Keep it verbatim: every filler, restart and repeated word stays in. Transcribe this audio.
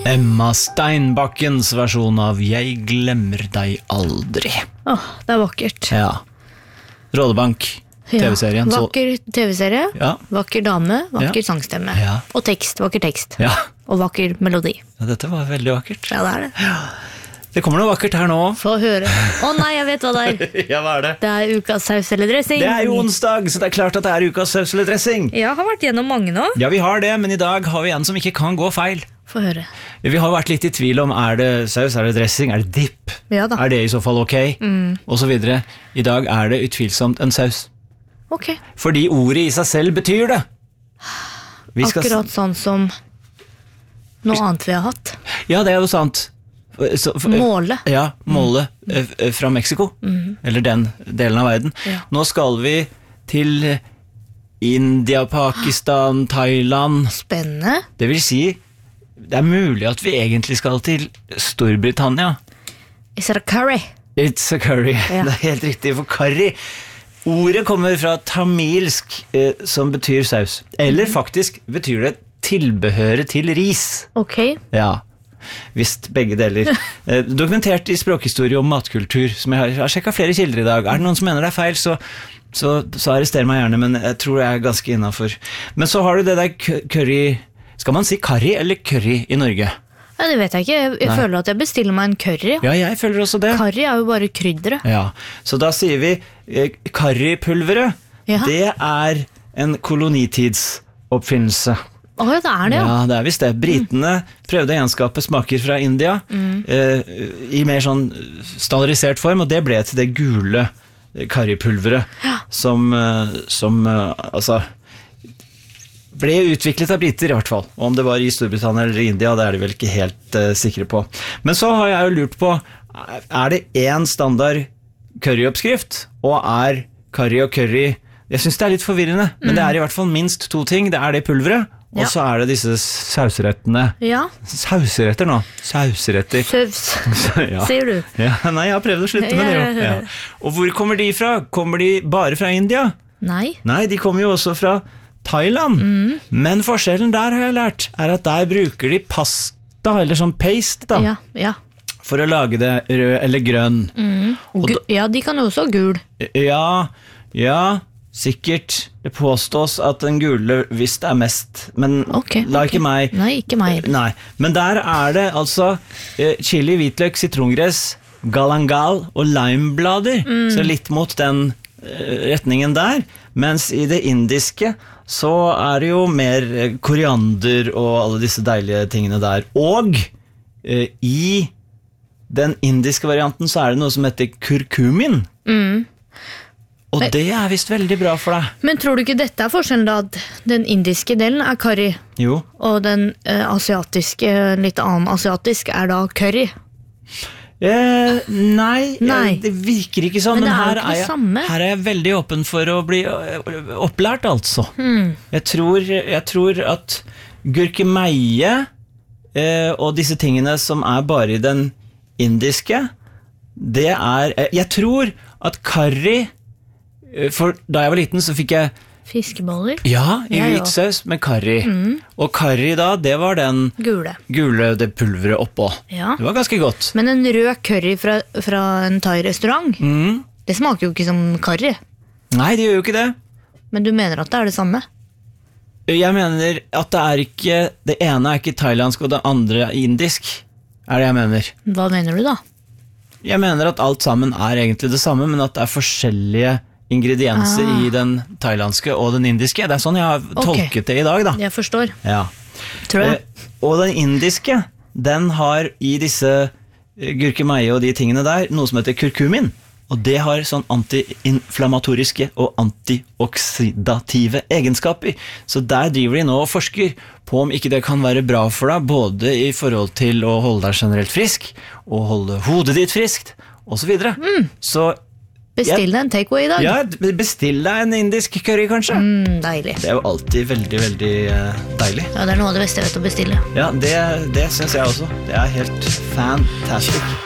Emma Steinbakkens versjon av Jeg glemmer deg aldri. Åh, det er vakkert. Ja. Rådebank, Ja, tv-serien. så- vakker tv-serie, Ja. vakker dame, vakker Ja. sangstemme. Ja. Og tekst, vakker tekst. Ja. Og vakker melodi. Ja, dette var veldig vakkert. Ja, det er det. Det kommer noe vakkert her nå. Få høre. Å nei, jeg vet hva det er. Ja, hva er det? Det er ukas saus eller dressing. Det er jo onsdag, så det er klart at det er ukas saus eller dressing. Jeg har vært gjennom mange nå. Ja, vi har det, men i dag har vi en som ikke kan gå feil. Få høre. Vi har vært litt i tvil om, er det saus, er det dressing, er det dip? Ja da. Er det i så fall ok? Mm. Og så videre. I dag er det utvilsomt en saus. Ok. Fordi ordet i seg selv betyr det. Vi skal- Akkurat sånn som noe annet vi har hatt. Ja, det er jo sant. Så, for, Måle. Ja, måle mm. eh, fra Mexico. Mm. Eller den delen av verden. Ja. Nå skal vi til India, Pakistan, Thailand. Spennende. Det vil si, det er mulig at vi egentlig skal til Storbritannia. Is it a curry? It's a curry. Ja. Det er helt riktig, for curry. Ordet kommer fra tamilsk, eh, som betyr saus. Eller faktisk betyr det tilbehøret til ris. Ok. Ja, visst begge deler. Eh, dokumentert i språkhistorie om matkultur, som jeg har, jeg har sjekket flere kilder i dag. Er det noen som mener det er feil, så, så, så arrester meg gjerne, men jeg tror jeg er ganske innenfor. Men så har du det der cu- curry. Skal man si curry eller curry i Norge? Ja, det vet jeg ikke. Jeg, jeg Nei. føler at jeg bestiller meg en curry. Ja, jeg føler også det. Curry er jo bare krydderet. Ja, så da sier vi eh, currypulveret. Ja. Det er en kolonitidsoppfinnelse. Å ja, det er det, ja. Ja, det er visst det. Britene prøvde å gjenskape smaker fra India eh, i mer sånn standardisert form, og det ble til det gule currypulveret som, eh, som eh, altså ble utviklet av briter i hvert fall. Og om det var i Storbritannia eller i India, det er de vel ikke helt eh, sikre på. Men så har jeg jo lurt på, er det en standard curryoppskrift, og er curry og curry, jeg synes det er litt forvirrende, men det er i hvert fall minst to ting. Det er det pulveret, og Ja. så er det disse sauserettene. Ja, Sauseretter nå. Sauseretter. søvs, Ja. sier du. Ja, nei, jeg har prøvd å slutte med det. Jo. Ja. Og hvor kommer de fra? Kommer de bare fra India? Nei. Nei, de kommer jo også fra Thailand. Men forskjellen der har jeg lært, er at der bruker de pasta, eller sånn paste da, Ja, ja. for å lage det rød eller grønn. Og Gu ja, de kan jo også ha gul. Ja, ja, sikkert. Det påstås at den gule visst er mest, men Ok, la ok. ikke meg. Nei, ikke meg. Nei, men der er det altså eh, chili, hvitløk, sitrongress, galangal og limeblader. Så litt mot den eh, retningen der. Mens i det indiske så er det jo mer eh, koriander og alle disse deilige tingene der. Og eh, i den indiske varianten så er det noe som heter kurkumin. Og det er visst veldig bra for deg. Men tror du ikke dette er forskjellen da, at den indiske delen er curry, Jo. og den eh, asiatiske, litt annen asiatisk, er da curry? Eh, nei, Nei. eh, det virker ikke sånn, Men men, det er jo her, ikke er det jeg, samme. her er jeg veldig åpen for å bli eh, opplært, altså. Jeg, tror, jeg tror at gurkemeie eh, og disse tingene som er bare i den indiske, det er eh, Jeg tror at curry, eh, for da jeg var liten så fikk jeg Fiskeboller? ja, i Jeg hvit saus med curry. Og curry da, det var den Gule. gule, det pulveret oppå. Ja. Det var ganske godt. Men en rød curry fra, fra en thai-restaurant, Mm. det smaker jo ikke som curry. Nei, det gjør jo ikke det. Men du mener at det er det samme? Jeg mener at det er ikke det ene er ikke thailandsk og det andre er indisk. Er det jeg mener. Hva mener du da? Jeg mener at alt sammen er egentlig det samme, men at det er forskjellige ingredienser Ah. i den thailandske og den indiske. Det er sånn jeg har Ok. tolket det i dag da. Jeg forstår, Ja. tror jeg. Eh, og den indiske, den har i disse eh, gurkemeie og de tingene der, noe som heter kurkumin. Og det har sånn antiinflammatoriske og antioksidative egenskaper. Så der driver de nå og forsker på om ikke det kan være bra for deg, både i forhold til å holde deg generelt frisk, og holde hodet ditt friskt, og så videre. Så Bestill deg en takeaway i dag. ja, bestill deg en indisk curry kanskje. Mm, deilig. Det er jo alltid veldig, veldig eh, deilig. Ja, det er noe av det beste jeg vet å bestille. Ja, det, det synes jeg også. Det er helt fantastisk.